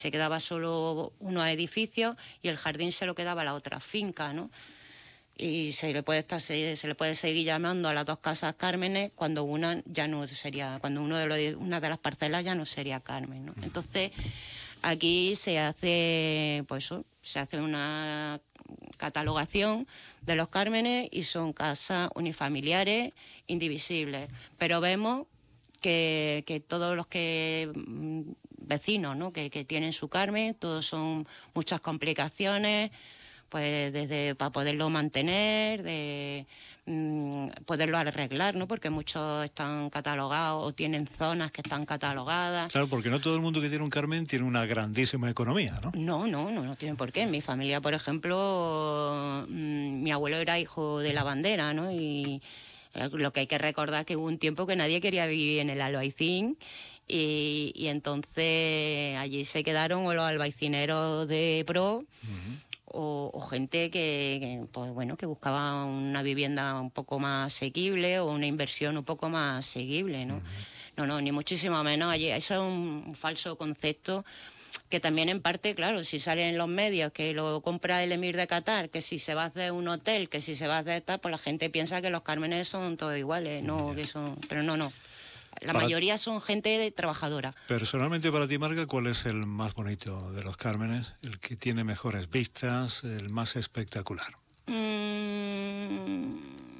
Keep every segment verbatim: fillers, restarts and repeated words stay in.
se quedaba solo unos edificios y el jardín se lo quedaba la otra finca, ¿no? Y se le puede estar, se, se le puede seguir llamando a las dos casas Cármenes cuando una ya no sería, cuando uno de los, una de las parcelas ya no sería Carmen, ¿no? Entonces aquí se hace, pues eso, se hace una catalogación de los Cármenes y son casas unifamiliares indivisibles, pero vemos que, que todos los que vecinos, ¿no? que, que tienen su Carmen, todos son muchas complicaciones, pues desde para poderlo mantener, de mmm, poderlo arreglar, ¿no? Porque muchos están catalogados o tienen zonas que están catalogadas. Claro, porque no todo el mundo que tiene un Carmen tiene una grandísima economía, ¿no? No, no, no, no tiene por qué. En mi familia, por ejemplo, mmm, mi abuelo era hijo de la bandera, ¿no? Y lo que hay que recordar es que hubo un tiempo que nadie quería vivir en el Albaicín. Y, y entonces allí se quedaron los albaicineros de pro, uh-huh. O, o gente que, que, pues bueno, que buscaba una vivienda un poco más asequible o una inversión un poco más asequible, ¿no? Uh-huh. No, no, ni muchísimo menos. Allí, eso es un, un falso concepto que también en parte, claro, si sale en los medios que lo compra el emir de Qatar, que si se va a hacer un hotel, que si se va a hacer tal, pues la gente piensa que los Cármenes son todos iguales, no, uh-huh. que son, pero no, no. La para... mayoría son gente trabajadora. Personalmente para ti, Marga, ¿cuál es el más bonito de los Cármenes? ¿El que tiene mejores vistas, el más espectacular? Mm...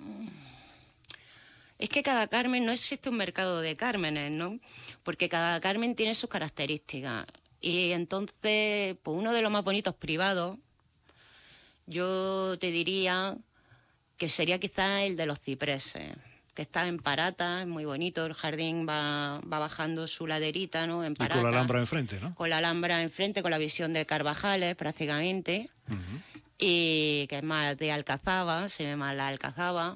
Es que cada Carmen, no existe un mercado de Cármenes, ¿no? Porque cada Carmen tiene sus características. Y entonces, pues uno de los más bonitos privados, yo te diría que sería quizás el de los cipreses, que está en Parata, es muy bonito, el jardín va, va bajando su laderita, ¿no? En Parata. Y con la Alhambra enfrente, ¿no? Con la Alhambra enfrente, con la visión de Carvajales, prácticamente, uh-huh. Y que es más de Alcazaba, se ve más la Alcazaba,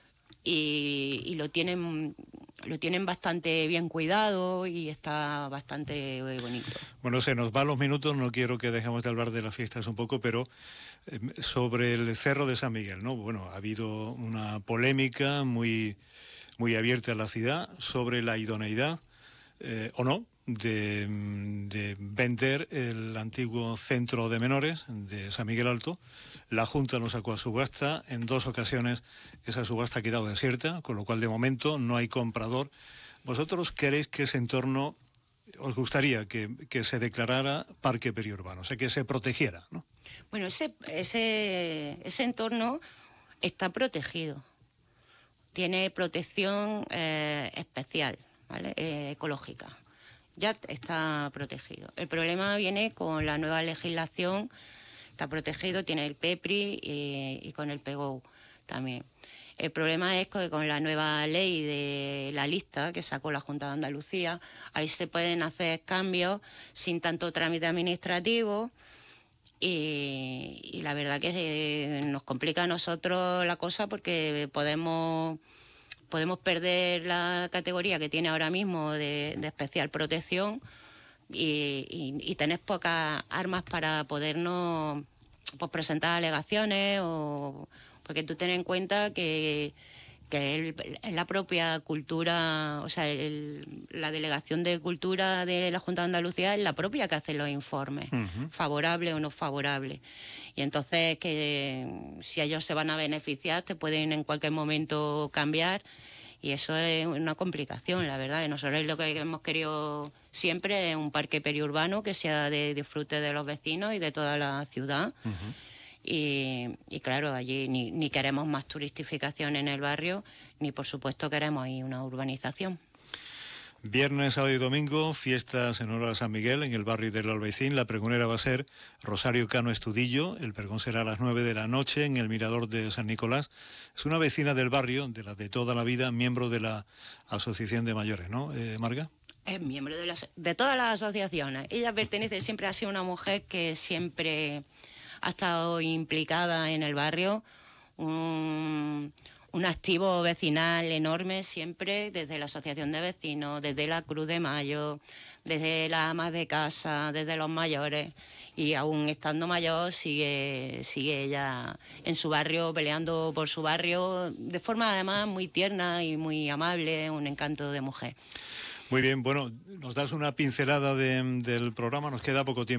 y, y lo tienen lo tienen bastante bien cuidado y está bastante bonito. Bueno, se nos van los minutos, no quiero que dejemos de hablar de las fiestas un poco, pero eh, sobre el Cerro de San Miguel, ¿no? Bueno, ha habido una polémica muy, muy abierta en la ciudad sobre la idoneidad, eh, o no, de, de vender el antiguo centro de menores de San Miguel Alto. La Junta lo sacó a subasta, en dos ocasiones esa subasta ha quedado desierta, con lo cual de momento no hay comprador. ¿Vosotros queréis que ese entorno, os gustaría que, que se declarara parque periurbano, o sea, que se protegiera, ¿no? Bueno, ese, ese, ese entorno está protegido, tiene protección eh, especial, ¿vale? Eh, ecológica. Ya está protegido. El problema viene con la nueva legislación, está protegido, tiene el P E P R I y, y con el P E G O también. El problema es que con la nueva ley de la lista que sacó la Junta de Andalucía, ahí se pueden hacer cambios sin tanto trámite administrativo y, y la verdad que nos complica a nosotros la cosa porque podemos... podemos perder la categoría que tiene ahora mismo de, de especial protección y, y, y tener pocas armas para podernos pues, presentar alegaciones, o porque tú ten en cuenta que, que el, la propia cultura, o sea, el, la delegación de cultura de la Junta de Andalucía es la propia que hace los informes, uh-huh. Favorable o no favorable. Y entonces que si ellos se van a beneficiar te pueden en cualquier momento cambiar y eso es una complicación, la verdad. Nosotros lo que hemos querido siempre es un parque periurbano que sea de disfrute de los vecinos y de toda la ciudad. Uh-huh. Y, y claro, allí ni, ni queremos más turistificación en el barrio, ni por supuesto queremos ahí una urbanización. Viernes, sábado y domingo, fiestas en honor a San Miguel en el barrio del Albaicín. La pregonera va a ser Rosario Cano Estudillo. El pregón será a las nueve de la noche en el Mirador de San Nicolás. Es una vecina del barrio, de la de toda la vida, miembro de la Asociación de Mayores, ¿no, eh, Marga? Es miembro de, las, de todas las asociaciones. Ella pertenece, siempre ha sido una mujer que siempre ha estado implicada en el barrio. Un... un activo vecinal enorme siempre, desde la Asociación de Vecinos, desde la Cruz de Mayo, desde las amas de casa, desde los mayores, y aún estando mayor sigue, sigue ella en su barrio, peleando por su barrio, de forma además muy tierna y muy amable, un encanto de mujer. Muy bien, bueno, nos das una pincelada de- del programa, nos queda poco tiempo.